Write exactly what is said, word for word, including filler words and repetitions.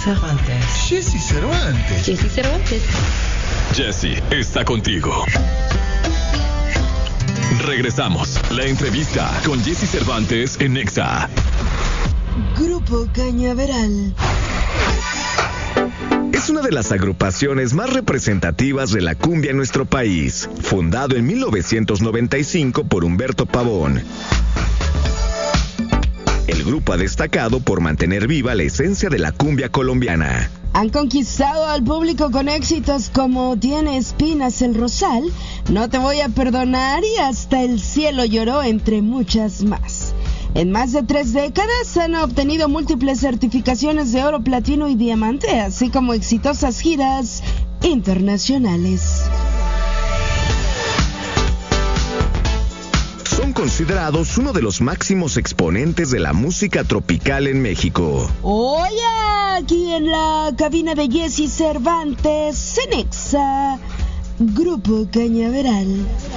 Cervantes. Jessy Cervantes. Jessy Cervantes. Jessy está contigo. Regresamos. La entrevista con Jessy Cervantes en Nexa. Grupo Cañaveral es una de las agrupaciones más representativas de la cumbia en nuestro país, fundado en mil novecientos noventa y cinco por Humberto Pavón. El grupo ha destacado por mantener viva la esencia de la cumbia colombiana. Han conquistado al público con éxitos como Tiene espinas el rosal, No te voy a perdonar y Hasta el cielo lloró, entre muchas más. En más de tres décadas han obtenido múltiples certificaciones de oro, platino y diamante, así como exitosas giras internacionales. Son considerados uno de los máximos exponentes de la música tropical en México. Oye, aquí en la cabina de Jessy Cervantes, en Nexa, Grupo Cañaveral.